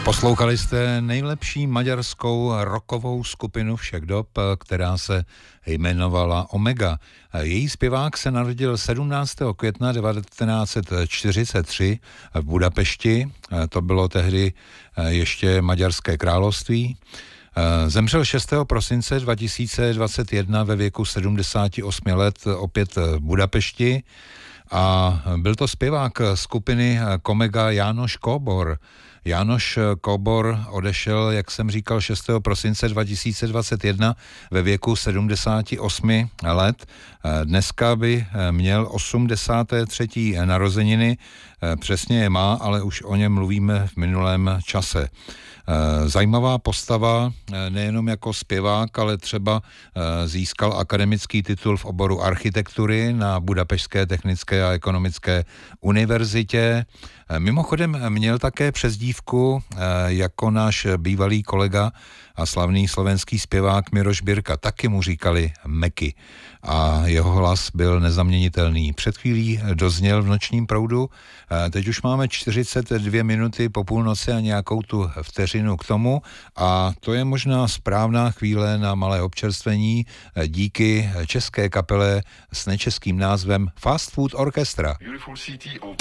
Poslouchali jste nejlepší maďarskou rockovou skupinu všech dob, která se jmenovala Omega. Její zpěvák se narodil 17. května 1943 v Budapešti, to bylo tehdy ještě Maďarské království. Zemřel 6. prosince 2021 ve věku 78 let opět v Budapešti a byl to zpěvák skupiny Omega János Kóbor. János Kóbor odešel, jak jsem říkal, 6. prosince 2021 ve věku 78 let. Dneska by měl 83. narozeniny, přesně je má, ale už o něm mluvíme v minulém čase. Zajímavá postava, nejenom jako zpěvák, ale třeba získal akademický titul v oboru architektury na Budapešťské technické a ekonomické univerzitě. Mimochodem měl také přezdívku jako náš bývalý kolega a slavný slovenský zpěvák Miroš Birka, taky mu říkali Meky a jeho hlas byl nezaměnitelný. Před chvílí dozněl v Nočním proudu, teď už máme 42 minuty po půlnoci a nějakou tu vteřinu k tomu a to je možná správná chvíle na malé občerstvení díky české kapele s nečeským názvem Fast Food Orchestra.